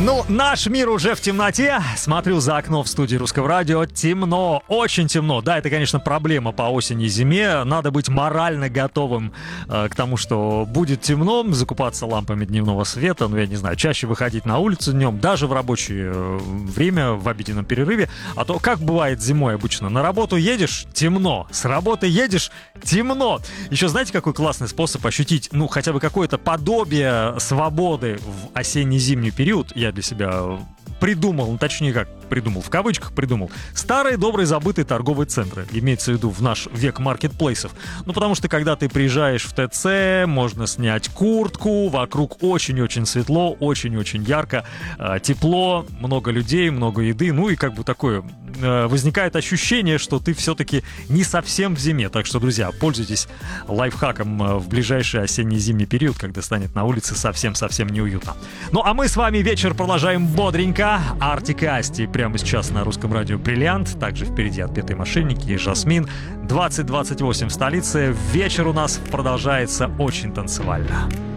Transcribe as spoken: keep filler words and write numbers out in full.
Ну, наш мир уже в темноте. Смотрю за окно в студии Русского радио. Темно, очень темно. Да, это, конечно, проблема по осени и зиме. Надо быть морально готовым э, к тому, что будет темно, закупаться лампами дневного света. Ну, я не знаю, чаще выходить на улицу днем, даже в рабочее э, время, в обеденном перерыве. А то, как бывает зимой обычно, на работу едешь — темно, с работы едешь — темно. Еще знаете, какой классный способ ощутить, ну, хотя бы какое-то подобие свободы в осенне-зимний период? Я для себя придумал, ну, точнее как придумал, в кавычках придумал, старые добрые забытые торговые центры, имеется в виду в наш век маркетплейсов. Ну, потому что когда ты приезжаешь в ТЦ, можно снять куртку, вокруг очень-очень светло, очень-очень ярко, э, тепло, много людей, много еды, ну и как бы такое э, возникает ощущение, что ты все-таки не совсем в зиме. Так что, друзья, пользуйтесь лайфхаком в ближайший осенне-зимний период, когда станет на улице совсем-совсем неуютно. Ну, а мы с вами вечер продолжаем бодренько. Артик и Асти прямо сейчас на Русском радио «Бриллиант». Также впереди «Отпетые мошенники» и «Жасмин». двадцать двадцать восемь в столице. Вечер у нас продолжается очень танцевально.